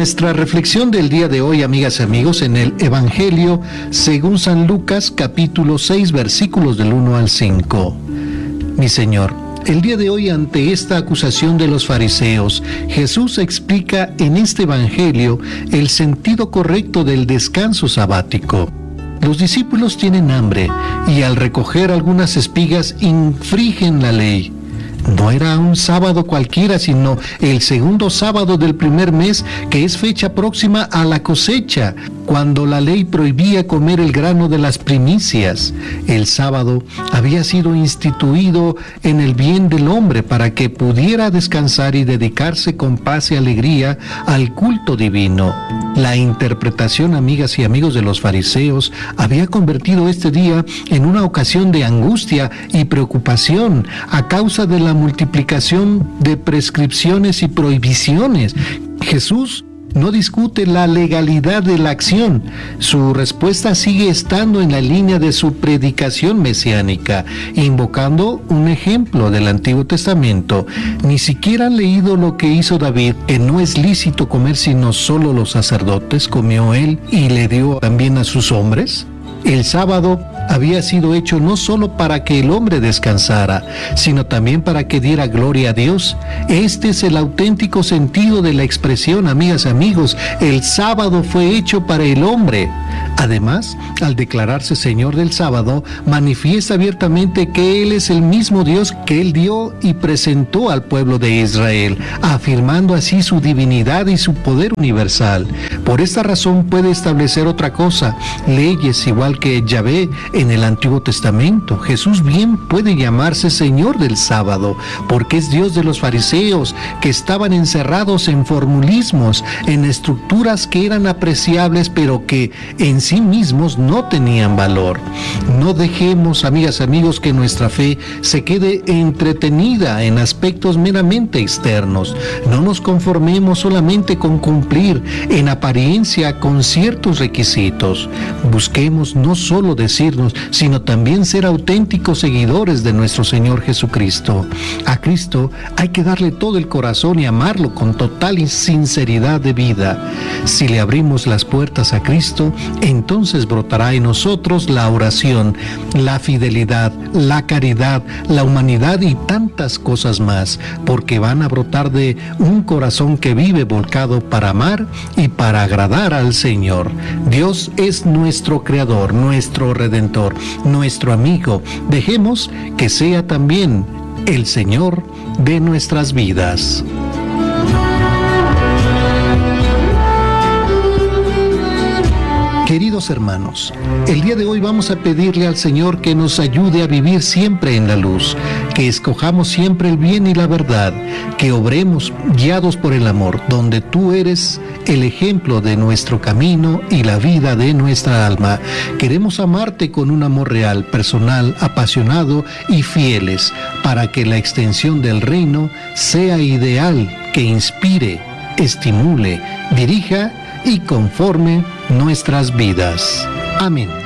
nuestra reflexión del día de hoy, amigas y amigos, en el Evangelio según San Lucas, capítulo 6, versículos del 1 al 5. Mi Señor, el día de hoy, ante esta acusación de los fariseos, Jesús explica en este Evangelio el sentido correcto del descanso sabático. Los discípulos tienen hambre y al recoger algunas espigas infringen la ley. No era un sábado cualquiera, sino el segundo sábado del primer mes, que es fecha próxima a la cosecha, cuando la ley prohibía comer el grano de las primicias. El sábado había sido instituido en el bien del hombre para que pudiera descansar y dedicarse con paz y alegría al culto divino. La interpretación, amigas y amigos, de los fariseos había convertido este día en una ocasión de angustia y preocupación a causa de la multiplicación de prescripciones y prohibiciones. Jesús no discute la legalidad de la acción. Su respuesta sigue estando en la línea de su predicación mesiánica, invocando un ejemplo del Antiguo Testamento. Ni siquiera han leído lo que hizo David, que no es lícito comer sino solo los sacerdotes, comió él y le dio también a sus hombres. El sábado había sido hecho no solo para que el hombre descansara, sino también para que diera gloria a Dios. Este es el auténtico sentido de la expresión, amigas y amigos. El sábado fue hecho para el hombre. Además, al declararse Señor del sábado, manifiesta abiertamente que Él es el mismo Dios que Él dio y presentó al pueblo de Israel, afirmando así su divinidad y su poder universal. Por esta razón puede establecer otra cosa, leyes igual que Yahvé en el Antiguo Testamento. Jesús bien puede llamarse Señor del sábado, porque es Dios de los fariseos, que estaban encerrados en formulismos, en estructuras que eran apreciables, pero que en sí mismos no tenían valor. No dejemos, amigas y amigos, que nuestra fe se quede entretenida en aspectos meramente externos. No nos conformemos solamente con cumplir en apariencia con ciertos requisitos. Busquemos no solo decirnos, sino también ser auténticos seguidores de nuestro Señor Jesucristo. A Cristo hay que darle todo el corazón y amarlo con total sinceridad de vida. Si le abrimos las puertas a Cristo, entonces brotará en nosotros la oración, la fidelidad, la caridad, la humanidad y tantas cosas más, porque van a brotar de un corazón que vive volcado para amar y para agradar al Señor. Dios es nuestro Creador, nuestro Redentor, nuestro amigo. Dejemos que sea también el Señor de nuestras vidas. Queridos hermanos, el día de hoy vamos a pedirle al Señor que nos ayude a vivir siempre en la luz, que escojamos siempre el bien y la verdad, que obremos guiados por el amor, donde tú eres el ejemplo de nuestro camino y la vida de nuestra alma. Queremos amarte con un amor real, personal, apasionado y fieles, para que la extensión del reino sea ideal, que inspire, estimule, dirija y conforme nuestras vidas. Amén.